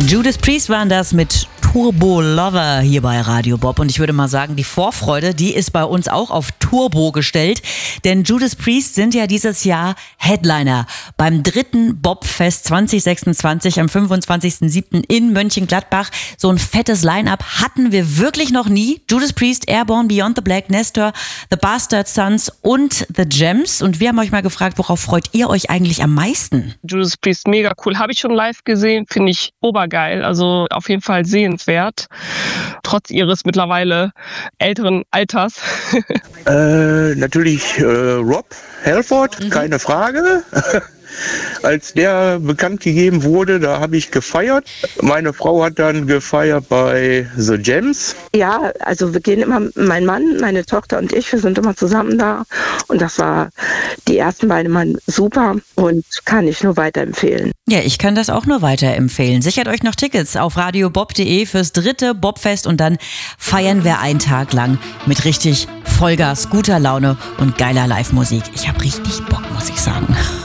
Judas Priest waren das mit Turbo Lover hier bei Radio Bob. Und ich würde mal sagen, die Vorfreude, die ist bei uns auch auf Turbo gestellt. Denn Judas Priest sind ja dieses Jahr Headliner beim 3. Bobfest 2026 am 25.07. in Mönchengladbach. So ein fettes Line-Up hatten wir wirklich noch nie. Judas Priest, Airborne, Beyond the Black, Nestor, The Bastard Sons und The Gems. Und wir haben euch mal gefragt, worauf freut ihr euch eigentlich am meisten? Judas Priest, mega cool. Habe ich schon live gesehen, finde ich obergeil. Also auf jeden Fall sehenswert. Trotz ihres mittlerweile älteren Alters. Natürlich Rob Halford, keine Frage. Als der bekannt gegeben wurde, da habe ich gefeiert. Meine Frau hat dann gefeiert bei The Gems. Ja, also wir gehen immer, mein Mann, meine Tochter und ich, wir sind immer zusammen da. Und das war die ersten beiden Mal super und kann ich nur weiterempfehlen. Ja, ich kann das auch nur weiterempfehlen. Sichert euch noch Tickets auf radiobob.de fürs 3. Bobfest und dann feiern wir einen Tag lang mit richtig Vollgas, guter Laune und geiler Live-Musik. Ich habe richtig Bock, muss ich sagen.